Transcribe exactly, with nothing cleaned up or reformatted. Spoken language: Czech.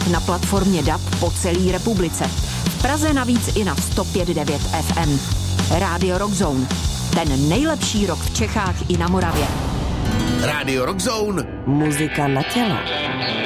na platformě D A B po celé republice. V Praze navíc i na sto pět devět F M. Rádio Rockzone. Ten nejlepší rock v Čechách i na Moravě. Rádio Rockzone. Muzika na tělo.